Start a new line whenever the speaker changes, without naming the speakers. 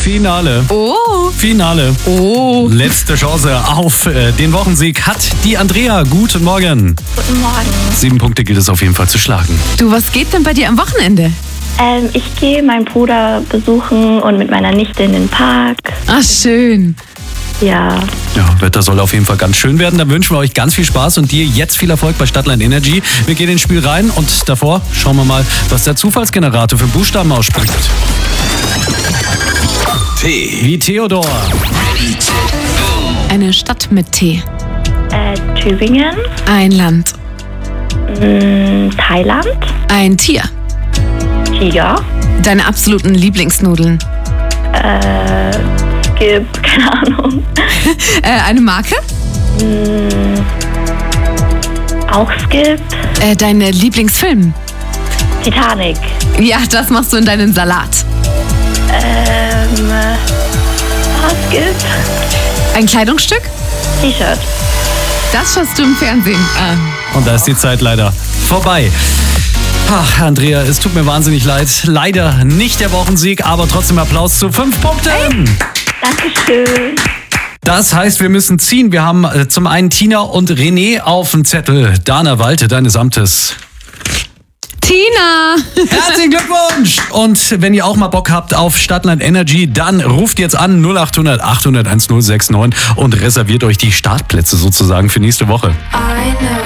Finale.
Oh.
Finale.
Oh.
Letzte Chance auf den Wochensieg hat die Andrea. Guten Morgen.
Guten Morgen.
7 Punkte gilt es auf jeden Fall zu schlagen.
Du, was geht denn bei dir am Wochenende?
Ich gehe meinen Bruder besuchen und mit meiner Nichte in den Park.
Ach, schön.
Ja.
Ja, Wetter soll auf jeden Fall ganz schön werden. Dann wünschen wir euch ganz viel Spaß und dir jetzt viel Erfolg bei Stadtland Energy. Wir gehen ins Spiel rein und davor schauen wir mal, was der Zufallsgenerator für Buchstaben ausspricht.
T
Wie Theodor.
Eine Stadt mit T.
Tübingen.
Ein Land.
Thailand.
Ein Tier.
Tiger.
Deine absoluten Lieblingsnudeln.
Skip. Keine Ahnung.
Eine Marke.
Auch Skip.
Deine Lieblingsfilm.
Titanic.
Ja, das machst du in deinen Salat.
Skip.
Ein Kleidungsstück.
T-Shirt.
Das schaust du im Fernsehen.
Und da ist die Zeit leider vorbei. Ach, Andrea, es tut mir wahnsinnig leid. Leider nicht der Wochensieg, aber trotzdem Applaus zu 5 Punkten.
Dankeschön.
Das heißt, wir müssen ziehen. Wir haben zum einen Tina und René auf dem Zettel. Dana Walte, deines Amtes.
Tina!
Herzlichen Glückwunsch! Und wenn ihr auch mal Bock habt auf Stadtland Energy, dann ruft jetzt an 0800 800 1069 und reserviert euch die Startplätze sozusagen für nächste Woche.